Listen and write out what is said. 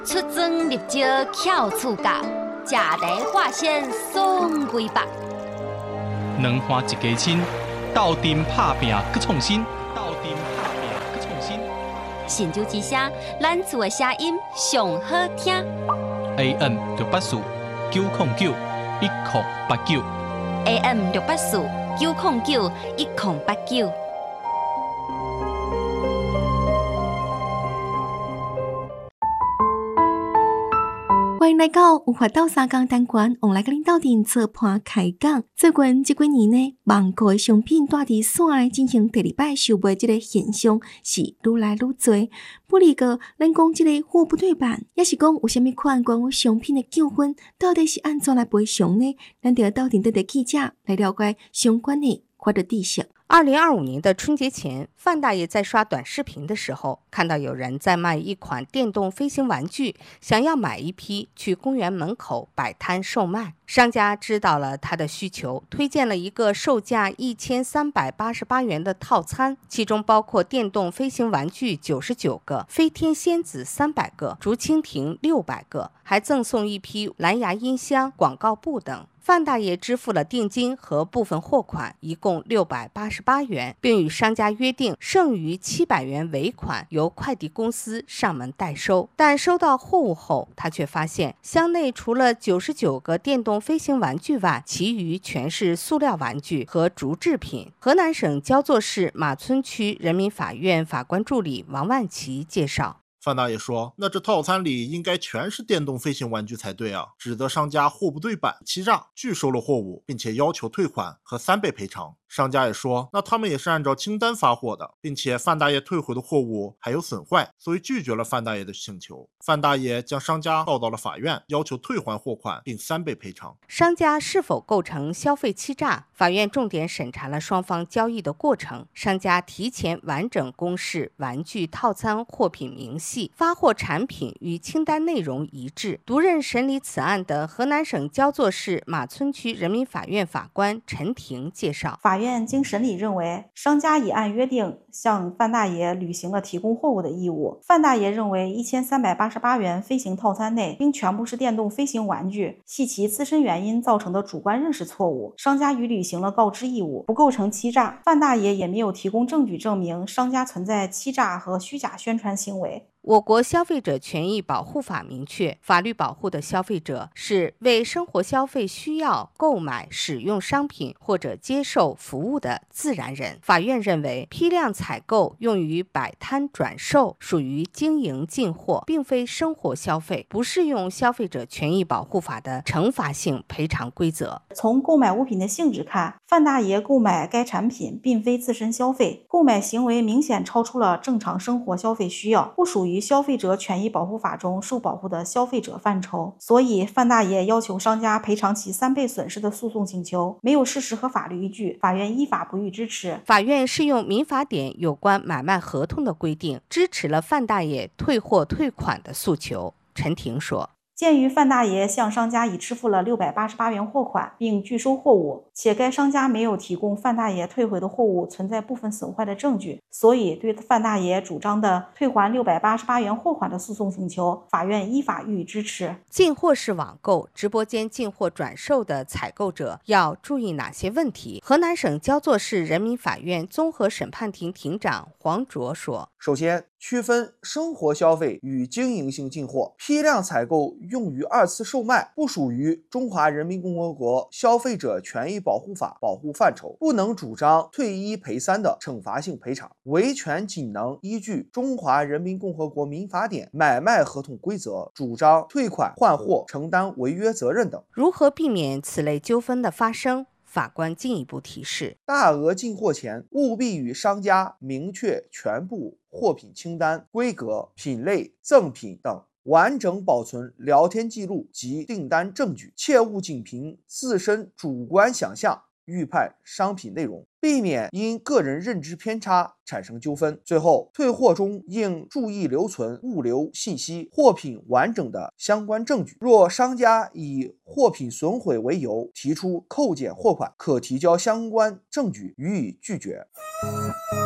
出征入招巧处教，食台化身爽规百。 两花一家亲，斗阵拍拼搁创新，斗阵拍拼搁创新。 神州之声，咱厝的声音上好听。 AM 684-909-1089 AM 684-909-1089。 欢迎来到有法到三江单元，往来甲恁斗阵做盘开讲。最近这几年呢，网购的商品带伫线进行第二摆收卖，这个现象是愈来愈多。不离个，咱讲这个货不对版，也是讲有啥物款关于商品的纠纷，到底是安怎来赔偿呢？咱就要斗阵对着记者来了解相关的法律知识。 2025年的春节前，范大爷在刷短视频的时候，看到有人在卖一款电动飞行玩具，想要买一批去公园门口摆摊售卖。商家知道了他的需求，推荐了一个售价1388元的套餐，其中包括电动飞行玩具99个、飞天仙子300个、竹蜻蜓600个，还赠送一批蓝牙音箱、广告布等。范大爷支付了定金和部分货款，一共688元，并与商家约定剩余700元尾款由快递公司上门代收。但收到货物后，他却发现箱内除了99个电动飞行玩具外，其余全是塑料玩具和竹制品。河南省焦作市马村区人民法院法官助理王万奇介绍。 范大爷说，那这套餐里应该全是电动飞行玩具才对啊，指责商家货不对版、欺诈，拒收了货物，并且要求退款和3倍赔偿。商家也说，那他们也是按照清单发货的，并且范大爷退回的货物还有损坏，所以拒绝了范大爷的请求。范大爷将商家告到了法院，要求退还货款并3倍赔偿。 商家是否构成消费欺诈？法院重点审查了双方交易的过程，商家提前完整公示玩具套餐货品明细，发货产品与清单内容一致。独任审理此案的河南省焦作市马村区人民法院法官陈婷介绍， 法院经审理认为，商家已按约定向范大爷履行了提供货物的义务。范大爷认为1388元飞行套餐内并全部是电动飞行玩具，系其自身原因造成的主观认识错误，商家已履行了告知义务，不构成欺诈。范大爷也没有提供证据证明商家存在欺诈和虚假宣传行为。 我国消费者权益保护法明确，法律保护的消费者是为生活消费需要购买、使用商品或者接受服务的自然人。法院认为，批量采购用于摆摊转售属于经营进货，并非生活消费，不适用消费者权益保护法的惩罚性赔偿规则。 从购买物品的性质看，范大爷购买该产品并非自身消费，购买行为明显超出了正常生活消费需要，不属于消费者权益保护法中受保护的消费者范畴，所以范大爷要求商家赔偿其3倍损失的诉讼请求没有事实和法律依据，法院依法不予支持。 法院适用民法典有关买卖合同的规定，支持了范大爷退货退款的诉求。陈婷说， 鉴于范大爷向商家已支付了688元货款并拒收货物，且该商家没有提供范大爷退回的货物存在部分损坏的证据，所以对范大爷主张的退还688元货款的诉讼请求，法院依法予以支持。 进货式网购、直播间进货转售的采购者要注意哪些问题？河南省焦作市人民法院综合审判庭庭长黄卓说， 首先，区分生活消费与经营性进货，批量采购用于2次售卖，不属于中华人民共和国消费者权益保护法保护范畴，不能主张退1赔3的惩罚性赔偿，维权仅能依据中华人民共和国民法典买卖合同规则主张退款换货，承担违约责任等。 如何避免此类纠纷的发生？法官进一步提示， 大额进货前务必与商家明确全部货品清单、规格、品类、赠品等，完整保存聊天记录及订单证据，切勿仅凭自身主观想象预判商品内容，避免因个人认知偏差产生纠纷。最后，退货中应注意留存物流信息、货品完整的相关证据。若商家以货品损毁为由提出扣减货款，可提交相关证据予以拒绝。